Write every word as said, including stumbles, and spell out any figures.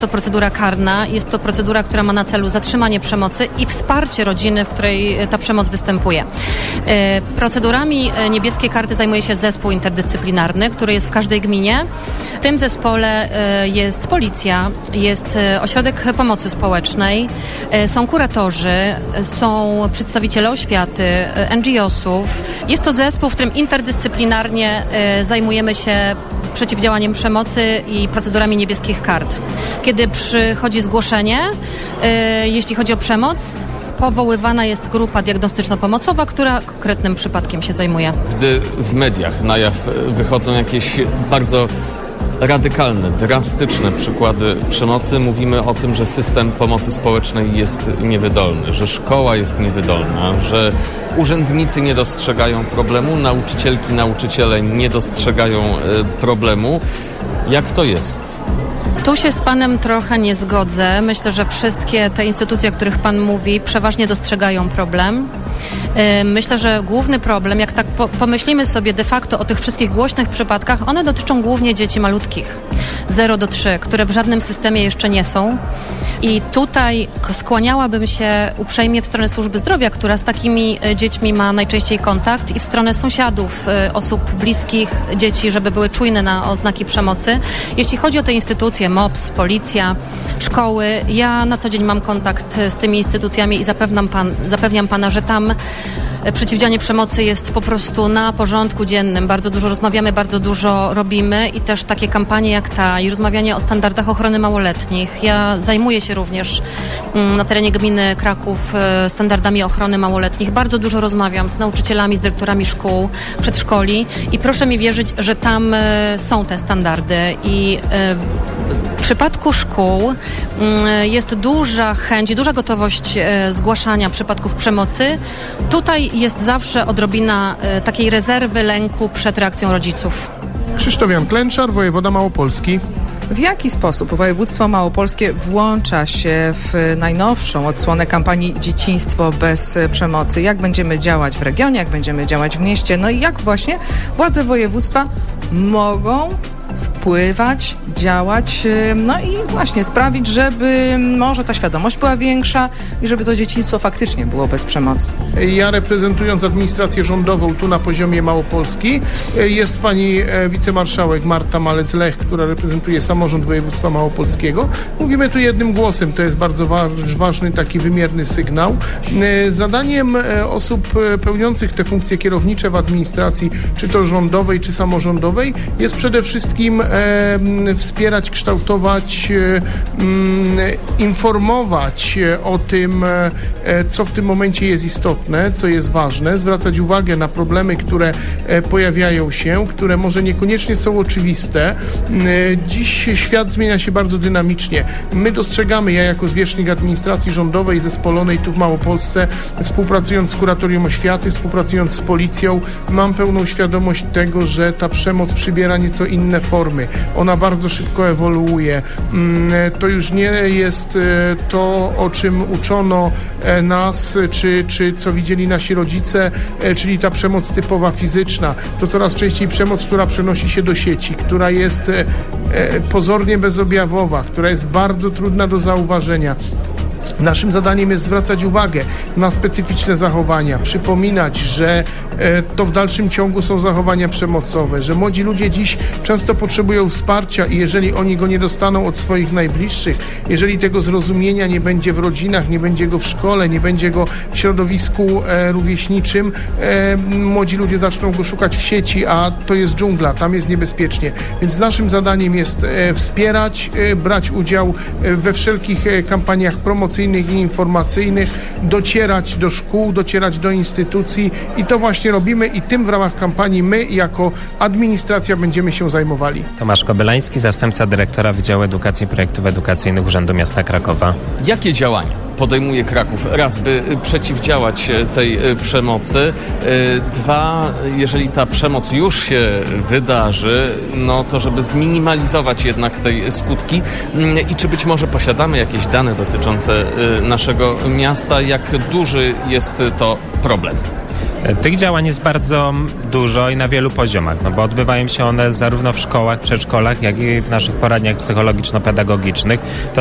To procedura karna, jest to procedura, która ma na celu zatrzymanie przemocy i wsparcie rodziny, w której ta przemoc występuje. Procedurami Niebieskiej Karty zajmuje się zespół interdyscyplinarny, który jest w każdej gminie. W tym zespole jest policja, jest ośrodek pomocy społecznej, są kuratorzy, są przedstawiciele oświaty, en dżi osów. Jest to zespół, w którym interdyscyplinarnie zajmujemy się przeciwdziałaniem przemocy i procedurami Niebieskich Kart. Kiedy przychodzi zgłoszenie, yy, jeśli chodzi o przemoc, powoływana jest grupa diagnostyczno-pomocowa, która konkretnym przypadkiem się zajmuje. Gdy w mediach na jaw wychodzą jakieś bardzo radykalne, drastyczne przykłady przemocy, mówimy o tym, że system pomocy społecznej jest niewydolny, że szkoła jest niewydolna, że urzędnicy nie dostrzegają problemu, nauczycielki, nauczyciele nie dostrzegają y, problemu. Jak to jest? Tu się z Panem trochę nie zgodzę. Myślę, że wszystkie te instytucje, o których Pan mówi, przeważnie dostrzegają problem. Myślę, że główny problem, jak tak po- pomyślimy sobie de facto o tych wszystkich głośnych przypadkach, one dotyczą głównie dzieci malutkich, zero do trzech, które w żadnym systemie jeszcze nie są. I tutaj skłaniałabym się uprzejmie w stronę służby zdrowia, która z takimi dziećmi ma najczęściej kontakt, i w stronę sąsiadów, osób bliskich dzieci, żeby były czujne na oznaki przemocy. Jeśli chodzi o te instytucje, M O P S, policja, szkoły, ja na co dzień mam kontakt z tymi instytucjami i zapewniam, pan, zapewniam Pana, że tam przeciwdziałanie przemocy jest po prostu na porządku dziennym. Bardzo dużo rozmawiamy, bardzo dużo robimy i też takie kampanie jak ta i rozmawianie o standardach ochrony małoletnich. Ja zajmuję się również na terenie gminy Kraków standardami ochrony małoletnich. Bardzo dużo rozmawiam z nauczycielami, z dyrektorami szkół, przedszkoli i proszę mi wierzyć, że tam są te standardy i w przypadku szkół jest duża chęć i duża gotowość zgłaszania przypadków przemocy. Tutaj jest zawsze odrobina takiej rezerwy, lęku przed reakcją rodziców. Krzysztof Jan Klęczar, wojewoda małopolski. W jaki sposób województwo małopolskie włącza się w najnowszą odsłonę kampanii Dzieciństwo bez przemocy? Jak będziemy działać w regionie, jak będziemy działać w mieście? No i jak właśnie władze województwa mogą wpływać, działać, no i właśnie sprawić, żeby może ta świadomość była większa i żeby to dzieciństwo faktycznie było bez przemocy. Ja reprezentując administrację rządową tu na poziomie Małopolski, jest pani wicemarszałek Marta Malec-Lech, która reprezentuje samorząd województwa małopolskiego. Mówimy tu jednym głosem, to jest bardzo ważny, taki wymierny sygnał. Zadaniem osób pełniących te funkcje kierownicze w administracji, czy to rządowej, czy samorządowej, jest przede wszystkim E, wspierać, kształtować, e, informować o tym, e, co w tym momencie jest istotne, co jest ważne, zwracać uwagę na problemy, które e, pojawiają się, które może niekoniecznie są oczywiste. E, dziś świat zmienia się bardzo dynamicznie. My dostrzegamy, ja jako zwierzchnik administracji rządowej zespolonej tu w Małopolsce, współpracując z Kuratorium Oświaty, współpracując z policją, mam pełną świadomość tego, że ta przemoc przybiera nieco inne formy. Ona bardzo szybko ewoluuje. To już nie jest to, o czym uczono nas, czy, czy co widzieli nasi rodzice, czyli ta przemoc typowa fizyczna. To coraz częściej przemoc, która przenosi się do sieci, która jest pozornie bezobjawowa, która jest bardzo trudna do zauważenia. Naszym zadaniem jest zwracać uwagę na specyficzne zachowania, przypominać, że e, to w dalszym ciągu są zachowania przemocowe, że młodzi ludzie dziś często potrzebują wsparcia i jeżeli oni go nie dostaną od swoich najbliższych, jeżeli tego zrozumienia nie będzie w rodzinach, nie będzie go w szkole, nie będzie go w środowisku e, rówieśniczym, e, młodzi ludzie zaczną go szukać w sieci, a to jest dżungla, tam jest niebezpiecznie. Więc naszym zadaniem jest e, wspierać, e, brać udział e, we wszelkich e, kampaniach promocyjnych i informacyjnych, docierać do szkół, docierać do instytucji i to właśnie robimy i tym w ramach kampanii my jako administracja będziemy się zajmowali. Tomasz Kobylański, zastępca dyrektora Wydziału Edukacji i Projektów Edukacyjnych Urzędu Miasta Krakowa. Jakie działania podejmuje Kraków? Raz, by przeciwdziałać tej przemocy. Dwa, jeżeli ta przemoc już się wydarzy, no to żeby zminimalizować jednak tej skutki. I czy być może posiadamy jakieś dane dotyczące naszego miasta? Jak duży jest to problem? Tych działań jest bardzo dużo i na wielu poziomach, no bo odbywają się one zarówno w szkołach, przedszkolach, jak i w naszych poradniach psychologiczno-pedagogicznych. To